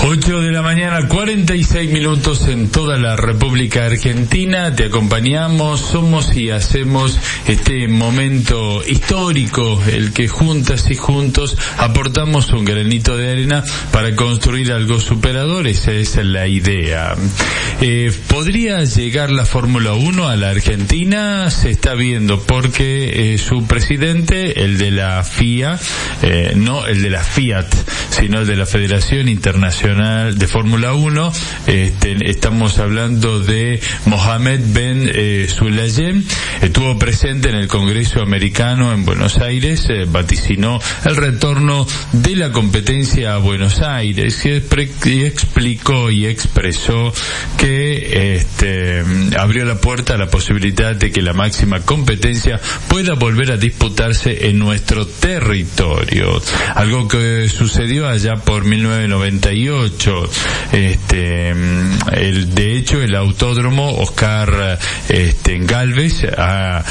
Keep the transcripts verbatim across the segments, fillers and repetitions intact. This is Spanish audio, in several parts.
ocho de la mañana, cuarenta y seis minutos en toda la República Argentina. Te acompañamos, somos y hacemos este momento histórico, el que juntas y juntos aportamos un granito de arena para construir algo superador. Esa es la idea. Eh, ¿Podría llegar la Fórmula uno a la Argentina? Se está viendo porque eh, su presidente, el de la F I A, eh, no el de la Fiat, sino el de la Federación Internacional de Fórmula uno, este, estamos hablando de Mohammed Ben eh, Sulayem, estuvo presente en el Congreso Americano en Buenos Aires, eh, vaticinó el retorno de la competencia a Buenos Aires y, y explicó y expresó que este, abrió la puerta a la posibilidad de que la máxima competencia pueda volver a disputarse en nuestro territorio, algo que sucedió allá por mil novecientos noventa y ocho. Este, el, de hecho, el autódromo Oscar este, Gálvez ha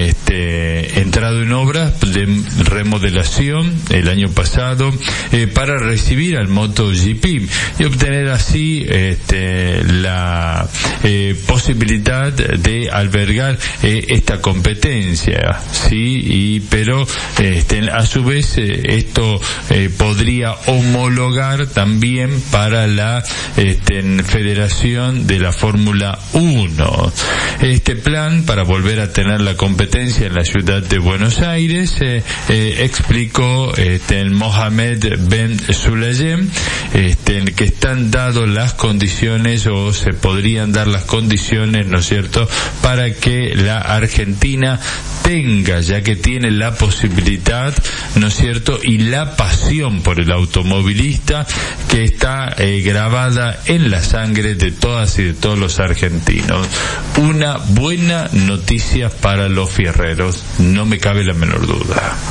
este, entrado en obras de remodelación el año pasado eh, para recibir al MotoGP y obtener así este, la eh, posibilidad de albergar eh, esta competencia, sí, y pero este, a su vez eh, esto eh, podría homologar también para la este, Federación de la Fórmula uno. Este plan para volver a tener la competencia en la ciudad de Buenos Aires eh, eh, explicó este, el Mohammed Ben Sulayem este, que están dadas las condiciones o se podrían dar las condiciones, ¿no es cierto?, para que la Argentina tenga, ya que tiene la posibilidad, ¿no es cierto?, y la pasión por el automovilista que está eh, grabada en la sangre de todas y de todos los argentinos. Una buena noticia para los fierreros, no me cabe la menor duda.